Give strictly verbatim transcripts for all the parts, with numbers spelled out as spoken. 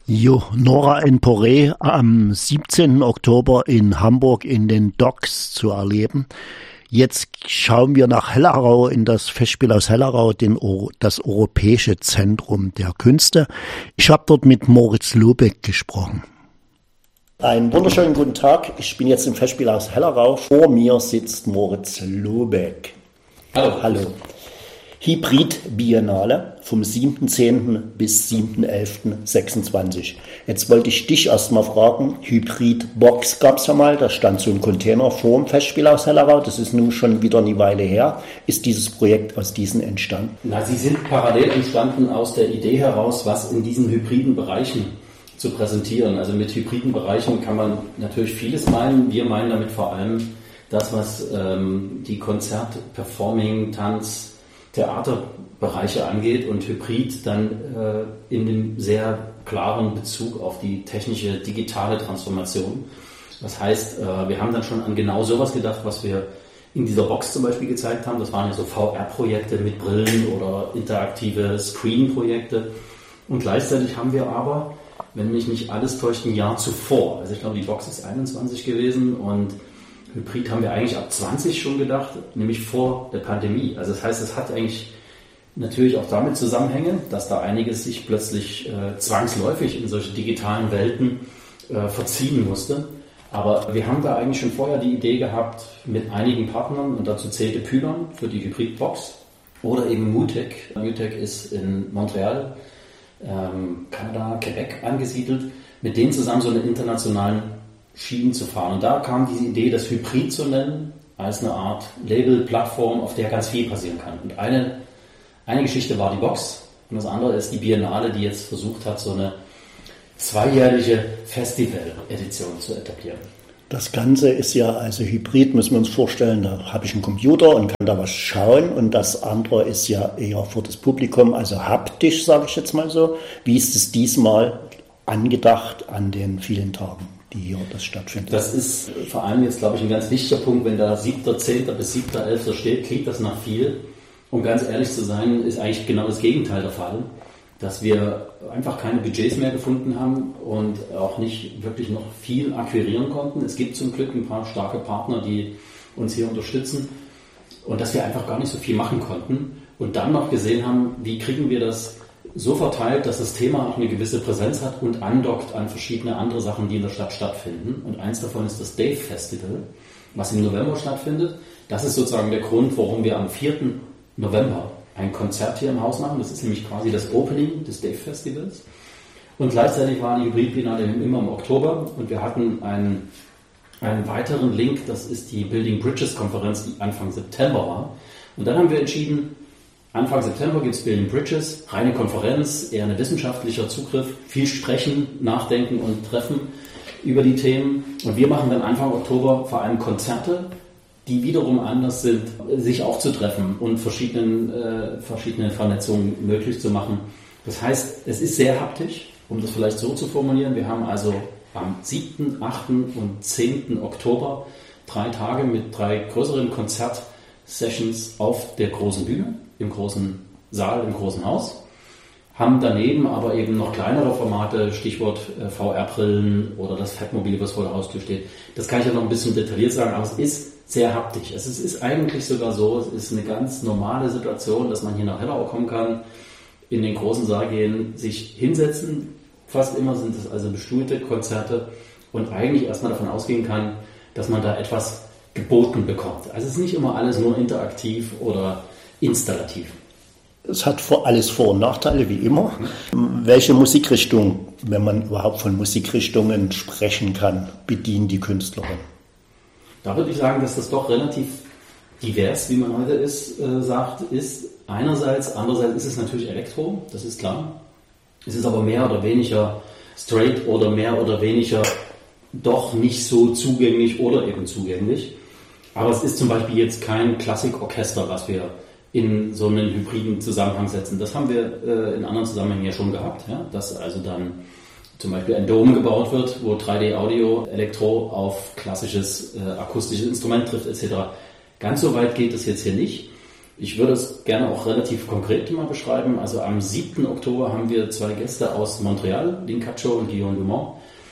Jo, Nora En Poré am siebzehnten Oktober in Hamburg in den Docks zu erleben. Jetzt schauen wir nach Hellerau in das Festspielhaus Hellerau, den, das Europäische Zentrum der Künste. Ich habe dort mit Moritz Lobeck gesprochen. Einen wunderschönen guten Tag. Ich bin jetzt im Festspielhaus Hellerau. Vor mir sitzt Moritz Lobeck. Hallo. Hallo. Hybrid-Biennale vom siebten zehnten bis siebten elften sechsundzwanzig. Jetzt wollte ich dich erst mal fragen, Hybrid-Box gab es ja mal, da stand so ein Container vor dem Festspielhaus Hellerau, das ist nun schon wieder eine Weile her. Ist dieses Projekt aus diesen entstanden? Na, sie sind parallel entstanden aus der Idee heraus, was in diesen hybriden Bereichen zu präsentieren. Also mit hybriden Bereichen kann man natürlich vieles meinen. Wir meinen damit vor allem das, was ähm, die Konzert-, Performing-, Tanz-, Theaterbereiche angeht und Hybrid dann äh, in dem sehr klaren Bezug auf die technische, digitale Transformation. Das heißt, äh, wir haben dann schon an genau sowas gedacht, was wir in dieser Box zum Beispiel gezeigt haben. Das waren ja so V R-Projekte mit Brillen oder interaktive Screen-Projekte. Und gleichzeitig haben wir aber, wenn mich nicht alles täuscht, ein Jahr zuvor, also ich glaube, die Box ist einundzwanzig gewesen und Hybrid haben wir eigentlich ab zwanzig schon gedacht, nämlich vor der Pandemie. Also das heißt, es hat eigentlich natürlich auch damit Zusammenhänge, dass da einiges sich plötzlich äh, zwangsläufig in solche digitalen Welten äh, verziehen musste. Aber wir haben da eigentlich schon vorher die Idee gehabt mit einigen Partnern, und dazu zählte Pylon für die Hybrid-Box oder eben Mutec. Mutec ist in Montreal, ähm, Kanada, Quebec angesiedelt, mit denen zusammen so einen internationalen Schienen zu fahren. Und da kam diese Idee, das Hybrid zu nennen, als eine Art Label-Plattform, auf der ganz viel passieren kann. Und eine, eine Geschichte war die Box und das andere ist die Biennale, die jetzt versucht hat, so eine zweijährliche Festival-Edition zu etablieren. Das Ganze ist ja, also Hybrid, müssen wir uns vorstellen, da habe ich einen Computer und kann da was schauen und das andere ist ja eher für das Publikum, also haptisch, sage ich jetzt mal so. Wie ist es diesmal angedacht an den vielen Tagen, die hier das stattfindet? Das ist vor allem jetzt, glaube ich, ein ganz wichtiger Punkt. Wenn da siebter zehnter bis siebter elfter steht, klingt das nach viel. Um ganz ehrlich zu sein, ist eigentlich genau das Gegenteil der Fall. Dass wir einfach keine Budgets mehr gefunden haben und auch nicht wirklich noch viel akquirieren konnten. Es gibt zum Glück ein paar starke Partner, die uns hier unterstützen. Und dass wir einfach gar nicht so viel machen konnten. Und dann noch gesehen haben, wie kriegen wir das so verteilt, dass das Thema auch eine gewisse Präsenz hat und andockt an verschiedene andere Sachen, die in der Stadt stattfinden. Und eins davon ist das Dave Festival, was im November stattfindet. Das ist sozusagen der Grund, warum wir am vierten November ein Konzert hier im Haus machen. Das ist nämlich quasi das Opening des Dave Festivals. Und gleichzeitig war die Hybrid-Biennale immer im Oktober und wir hatten einen, einen weiteren Link, das ist die Building Bridges Konferenz, die Anfang September war. Und dann haben wir entschieden, Anfang September gibt es Building Bridges, reine Konferenz, eher ein wissenschaftlicher Zugriff, viel sprechen, nachdenken und treffen über die Themen. Und wir machen dann Anfang Oktober vor allem Konzerte, die wiederum anders sind, sich auch zu treffen und verschiedenen, äh, verschiedene Vernetzungen möglich zu machen. Das heißt, es ist sehr haptisch, um das vielleicht so zu formulieren. Wir haben also am siebten, achten und zehnten Oktober drei Tage mit drei größeren Konzertsessions auf der großen Bühne, im großen Saal, im großen Haus, haben daneben aber eben noch kleinere Formate, Stichwort äh, V R-Brillen oder das Fettmobil, was vor der Haustür steht. Das kann ich ja noch ein bisschen detailliert sagen, aber es ist sehr haptisch. Es ist, ist eigentlich sogar so, es ist eine ganz normale Situation, dass man hier nach Hellerau kommen kann, in den großen Saal gehen, sich hinsetzen. Fast immer sind es also bestuhlte Konzerte und eigentlich erstmal davon ausgehen kann, dass man da etwas geboten bekommt. Also es ist nicht immer alles nur interaktiv oder installativ. Es hat alles Vor- und Nachteile, wie immer. Welche Musikrichtung, wenn man überhaupt von Musikrichtungen sprechen kann, bedient die Künstlerin? Da würde ich sagen, dass das doch relativ divers, wie man heute ist, äh, sagt, ist. Einerseits, andererseits ist es natürlich Elektro, das ist klar. Es ist aber mehr oder weniger straight oder mehr oder weniger doch nicht so zugänglich oder eben zugänglich. Aber es ist zum Beispiel jetzt kein Klassikorchester, was wir in so einen hybriden Zusammenhang setzen. Das haben wir äh, in anderen Zusammenhängen ja schon gehabt, ja? Dass also dann zum Beispiel ein Dom gebaut wird, wo drei D-Audio, Elektro auf klassisches äh, akustisches Instrument trifft et cetera. Ganz so weit geht es jetzt hier nicht. Ich würde es gerne auch relativ konkret mal beschreiben. Also am siebten Oktober haben wir zwei Gäste aus Montreal, Lin Cacho und Guillaume Dumont,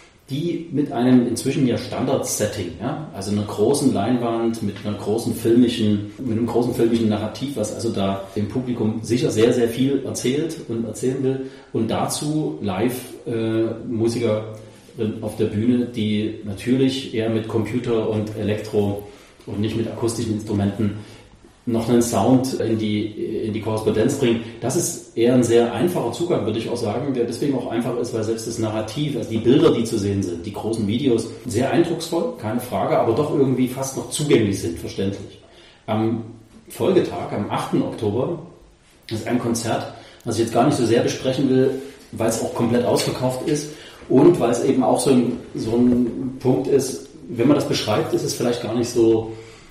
die mit einem inzwischen ja Standard-Setting, ja, also einer großen Leinwand mit einer großen filmischen, mit einem großen filmischen Narrativ, was also da dem Publikum sicher sehr, sehr viel erzählt und erzählen will, und dazu live äh, Musiker auf der Bühne, die natürlich eher mit Computer und Elektro und nicht mit akustischen Instrumenten noch einen Sound in die, in die Korrespondenz bringen. Das ist eher ein sehr einfacher Zugang, würde ich auch sagen, der deswegen auch einfach ist, weil selbst das Narrativ, also die Bilder, die zu sehen sind, die großen Videos, sehr eindrucksvoll, keine Frage, aber doch irgendwie fast noch zugänglich sind, verständlich. Am Folgetag, am achten Oktober, ist ein Konzert, was ich jetzt gar nicht so sehr besprechen will, weil es auch komplett ausverkauft ist und weil es eben auch so ein, so ein Punkt ist, wenn man das beschreibt, ist es vielleicht gar nicht so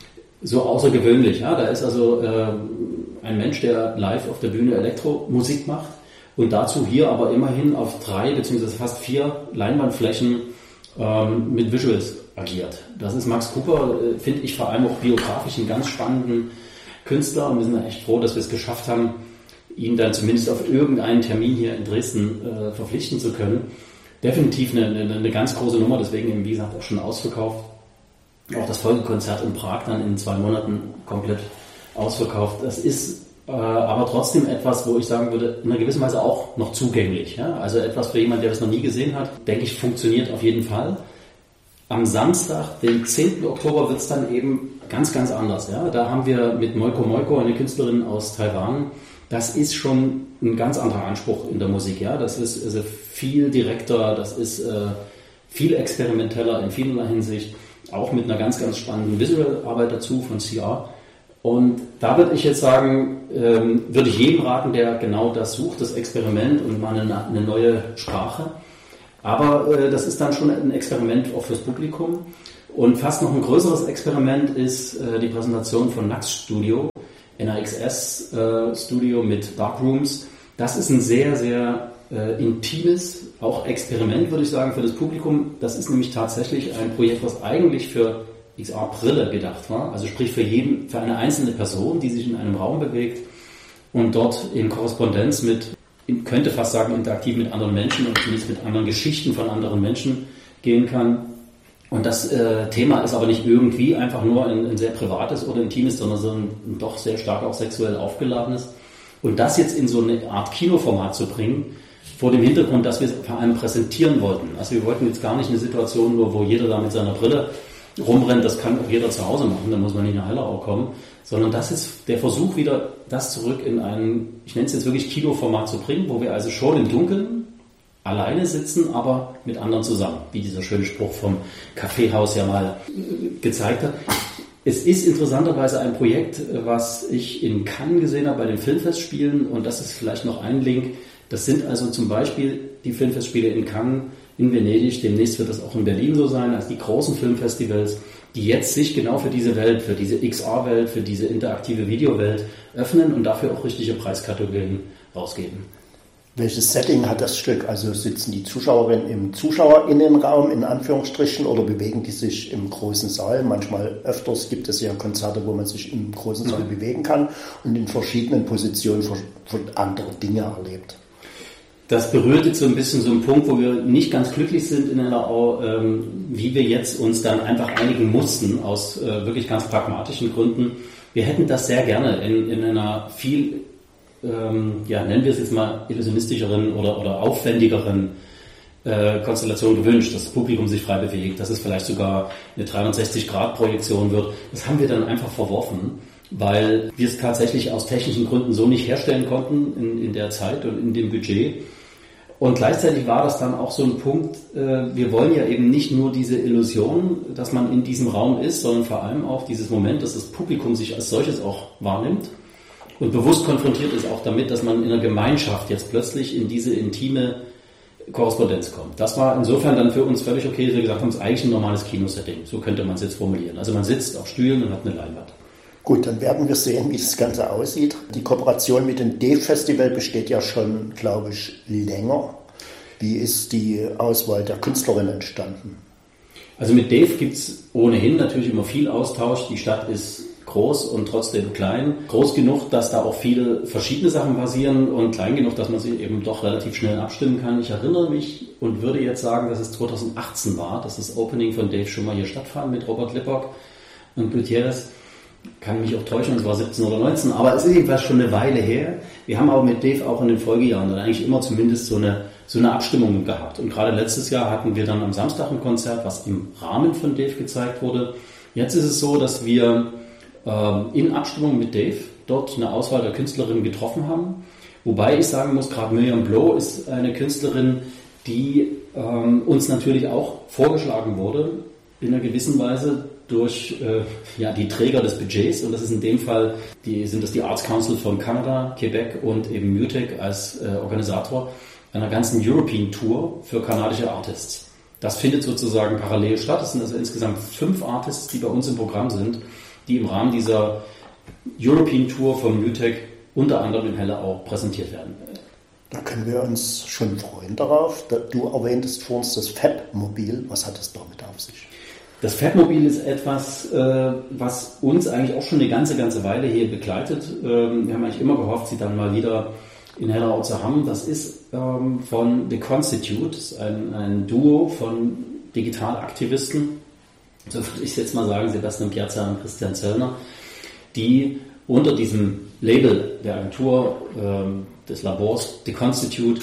so außergewöhnlich. Ja? Da ist also äh, ein Mensch, der live auf der Bühne Elektromusik macht und dazu hier aber immerhin auf drei bzw. fast vier Leinwandflächen ähm, mit Visuals agiert. Das ist Max Cooper, äh, finde ich vor allem auch biografisch einen ganz spannenden Künstler, und wir sind echt froh, dass wir es geschafft haben, ihn dann zumindest auf irgendeinen Termin hier in Dresden äh, verpflichten zu können. Definitiv eine, eine, eine ganz große Nummer, deswegen eben, wie gesagt, auch schon ausverkauft. Auch das Folgekonzert in Prag dann in zwei Monaten komplett ausverkauft. Das ist äh, aber trotzdem etwas, wo ich sagen würde, in einer gewissen Weise auch noch zugänglich. Ja? Also etwas für jemanden, der das noch nie gesehen hat, denke ich, funktioniert auf jeden Fall. Am Samstag, den zehnten Oktober, wird es dann eben ganz, ganz anders. Ja? Da haben wir mit Moiko Moiko, eine Künstlerin aus Taiwan. Das ist schon ein ganz anderer Anspruch in der Musik. Ja? Das ist also viel direkter, das ist äh, viel experimenteller in vielerlei Hinsicht. Auch mit einer ganz, ganz spannenden Visual-Arbeit dazu von C R. Und da würde ich jetzt sagen, ähm, würde ich jedem raten, der genau das sucht, das Experiment und mal eine, eine neue Sprache. Aber äh, das ist dann schon ein Experiment auch fürs Publikum. Und fast noch ein größeres Experiment ist äh, die Präsentation von Nax Studio, N A X S äh, Studio mit Darkrooms. Das ist ein sehr, sehr äh, intimes, auch Experiment, würde ich sagen, für das Publikum. Das ist nämlich tatsächlich ein Projekt, was eigentlich für X R-Brille gedacht war. Also sprich für jeden, für eine einzelne Person, die sich in einem Raum bewegt und dort in Korrespondenz mit, könnte fast sagen, interaktiv mit anderen Menschen und zumindest mit anderen Geschichten von anderen Menschen gehen kann. Und das äh, Thema ist aber nicht irgendwie einfach nur ein, ein sehr privates oder intimes, sondern so ein, ein doch sehr stark auch sexuell aufgeladenes. Und das jetzt in so eine Art Kinoformat zu bringen, vor dem Hintergrund, dass wir es vor allem präsentieren wollten. Also wir wollten jetzt gar nicht eine Situation, nur wo jeder da mit seiner Brille rumrennt, das kann auch jeder zu Hause machen, da muss man nicht nach Hellerau kommen, sondern das ist der Versuch, wieder das zurück in ein, ich nenne es jetzt wirklich Kinoformat zu bringen, wo wir also schon im Dunkeln alleine sitzen, aber mit anderen zusammen, wie dieser schöne Spruch vom Kaffeehaus ja mal gezeigt hat. Es ist interessanterweise ein Projekt, was ich in Cannes gesehen habe bei den Filmfestspielen, und das ist vielleicht noch ein Link. Das sind also zum Beispiel die Filmfestspiele in Cannes, in Venedig, demnächst wird das auch in Berlin so sein, als die großen Filmfestivals, die jetzt sich genau für diese Welt, für diese X R-Welt, für diese interaktive Videowelt öffnen und dafür auch richtige Preiskategorien rausgeben. Welches Setting hat das Stück? Also sitzen die Zuschauerinnen im Zuschauerinnenraum in Anführungsstrichen oder bewegen die sich im großen Saal? Manchmal öfters gibt es ja Konzerte, wo man sich im großen Saal mhm. bewegen kann und in verschiedenen Positionen für, für andere Dinge erlebt. Das berührt jetzt so ein bisschen so einen Punkt, wo wir nicht ganz glücklich sind in Hellerau, ähm, wie wir jetzt uns dann einfach einigen mussten, aus äh, wirklich ganz pragmatischen Gründen. Wir hätten das sehr gerne in, in einer viel, ähm, ja, nennen wir es jetzt mal illusionistischeren oder, oder aufwendigeren äh, Konstellation gewünscht, dass das Publikum sich frei bewegt, dass es vielleicht sogar eine dreihundertsechzig Grad Projektion wird. Das haben wir dann einfach verworfen, weil wir es tatsächlich aus technischen Gründen so nicht herstellen konnten in, in der Zeit und in dem Budget. Und gleichzeitig war das dann auch so ein Punkt, äh, wir wollen ja eben nicht nur diese Illusion, dass man in diesem Raum ist, sondern vor allem auch dieses Moment, dass das Publikum sich als solches auch wahrnimmt und bewusst konfrontiert ist auch damit, dass man in einer Gemeinschaft jetzt plötzlich in diese intime Korrespondenz kommt. Das war insofern dann für uns völlig okay, dass wir gesagt haben, es ist eigentlich ein normales Kinosetting, so könnte man es jetzt formulieren. Also man sitzt auf Stühlen und hat eine Leinwand. Gut, dann werden wir sehen, wie das Ganze aussieht. Die Kooperation mit dem D E F-Festival besteht ja schon, glaube ich, länger. Wie ist die Auswahl der Künstlerin entstanden? Also mit D E F gibt es ohnehin natürlich immer viel Austausch. Die Stadt ist groß und trotzdem klein. Groß genug, dass da auch viele verschiedene Sachen passieren und klein genug, dass man sich eben doch relativ schnell abstimmen kann. Ich erinnere mich und würde jetzt sagen, dass es zweitausendachtzehn war, dass das Opening von Dave schon mal hier stattfand mit Robert Lippock und Gutierrez. Kann mich auch täuschen, es war siebzehn oder neunzehn, aber es ist jedenfalls schon eine Weile her. Wir haben aber mit Dave auch in den Folgejahren dann eigentlich immer zumindest so eine, so eine Abstimmung gehabt. Und gerade letztes Jahr hatten wir dann am Samstag ein Konzert, was im Rahmen von Dave gezeigt wurde. Jetzt ist es so, dass wir in Abstimmung mit Dave dort eine Auswahl der Künstlerinnen getroffen haben. Wobei ich sagen muss, gerade Miriam Blow ist eine Künstlerin, die ähm, uns natürlich auch vorgeschlagen wurde, in einer gewissen Weise durch äh, ja, die Träger des Budgets. Und das ist in dem Fall, die, sind das die Arts Council von Kanada, Quebec und eben Mutec als äh, Organisator einer ganzen European Tour für kanadische Artists. Das findet sozusagen parallel statt. Es sind also insgesamt fünf Artists, die bei uns im Programm sind, die im Rahmen dieser European Tour von Mutec unter anderem in Hellerau präsentiert werden. Da können wir uns schon freuen darauf. Du erwähntest vor uns das Fab-Mobil. Was hat es damit auf sich? Das Fab-Mobil ist etwas, was uns eigentlich auch schon eine ganze, ganze Weile hier begleitet. Wir haben eigentlich immer gehofft, sie dann mal wieder in Hellerau zu haben. Das ist von The Constitute, ein, ein Duo von Digitalaktivisten, so würde ich jetzt mal sagen, Sebastian Piazza und Christian Zöllner, die unter diesem Label der Agentur äh, des Labors The Constitute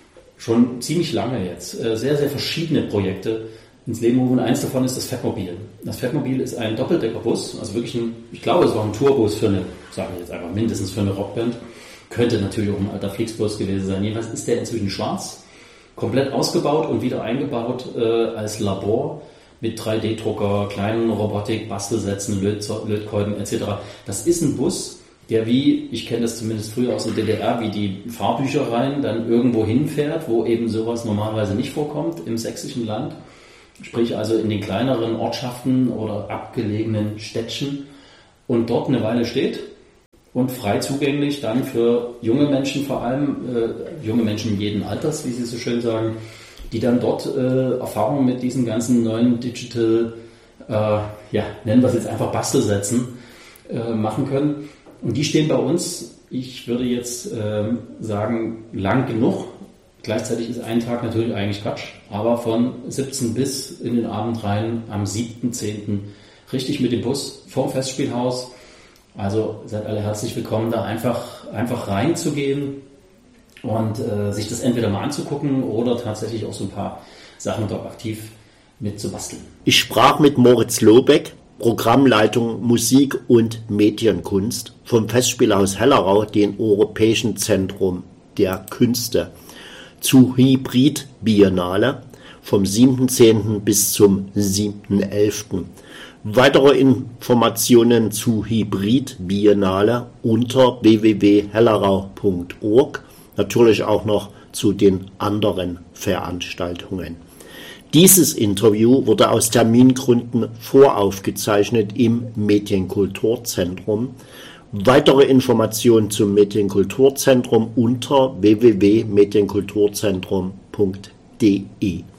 schon ziemlich lange jetzt äh, sehr, sehr verschiedene Projekte ins Leben rufen. Eins davon ist das Fabmobil. Das Fabmobil ist ein Doppeldeckerbus, also wirklich ein, ich glaube, es war ein Tourbus für eine, sagen wir jetzt einfach mindestens für eine Rockband, könnte natürlich auch ein alter Flixbus gewesen sein. Jedenfalls ist der inzwischen schwarz, komplett ausgebaut und wieder eingebaut äh, als Labor, mit drei D Drucker, kleinen Robotik, Bastelsätzen, Löt- Lötkolben et cetera. Das ist ein Bus, der wie, ich kenne das zumindest früher aus der D D R, wie die Fahrbüchereien dann irgendwo hinfährt, wo eben sowas normalerweise nicht vorkommt im sächsischen Land. Sprich also in den kleineren Ortschaften oder abgelegenen Städtchen und dort eine Weile steht und frei zugänglich dann für junge Menschen vor allem, äh, junge Menschen jeden Alters, wie sie so schön sagen, die dann dort äh, Erfahrungen mit diesen ganzen neuen Digital, äh, ja, nennen wir es jetzt einfach Bastelsätzen, äh, machen können. Und die stehen bei uns, ich würde jetzt äh, sagen, lang genug. Gleichzeitig ist ein Tag natürlich eigentlich Quatsch, aber von siebzehn bis in den Abend rein am siebten zehnten richtig mit dem Bus vorm Festspielhaus. Also seid alle herzlich willkommen, da einfach, einfach reinzugehen und äh, sich das entweder mal anzugucken oder tatsächlich auch so ein paar Sachen dort aktiv mit zu basteln. Ich sprach mit Moritz Lobeck, Programmleitung Musik und Medienkunst vom Festspielhaus Hellerau, dem Europäischen Zentrum der Künste, zu Hybrid Biennale vom siebten zehnten bis zum siebten elften Weitere Informationen zu Hybrid Biennale unter w w w punkt hellerau punkt org. Natürlich auch noch zu den anderen Veranstaltungen. Dieses Interview wurde aus Termingründen voraufgezeichnet im Medienkulturzentrum. Weitere Informationen zum Medienkulturzentrum unter w w w punkt medienkulturzentrum punkt d e.